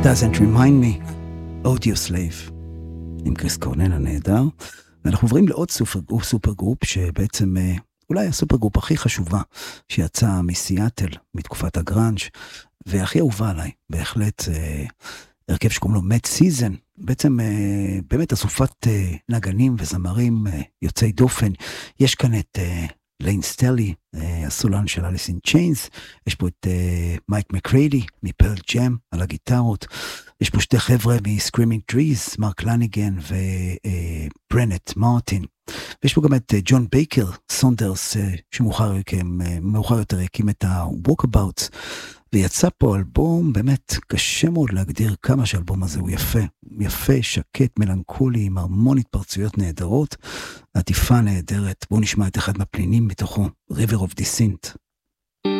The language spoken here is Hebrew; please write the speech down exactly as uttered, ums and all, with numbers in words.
Doesn't remind me, Audio Slave, עם קריס קורנל הנהדר. ואנחנו עוברים לעוד סופר, סופר גרופ, שבעצם אולי הסופר גרופ הכי חשובה, שיצא מסיאטל, מתקופת הגרנג', והכי אהובה עליי, בהחלט, אה, הרכב שקוראים לו Mad Season, בעצם אה, באמת אסופת אה, נגנים וזמרים אה, יוצאי דופן. יש כאן את אה, ליין סטלי, אה, הסולן של אליס אין צ'יינס, יש פה את אה, מייק מקריידי מפרל ג'ם על הגיטרות, יש פה שתי חבר'ה מסקרימינג טריז, מרק לניגן וברנט מרטין, ויש פה גם את ג'ון בייקר סונדרס, שמאוחר יותר הקים את ה-Walkabouts, ויצא פה אלבום, באמת קשה מאוד להגדיר כמה שהאלבום הזה הוא יפה, יפה, שקט, מלנכולי, עם המון התפרצויות נהדרות, עטיפה נהדרת. בואו נשמע את אחד מהפנינים מתוכו, River of Descent,